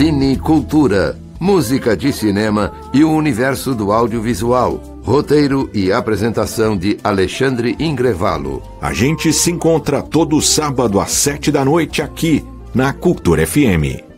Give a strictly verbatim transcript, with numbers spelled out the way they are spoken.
Cine Cultura, música de cinema e o universo do audiovisual. Roteiro e apresentação de Alexandre Ingrevalo. A gente se encontra todo sábado às sete da noite aqui na Cultura F M.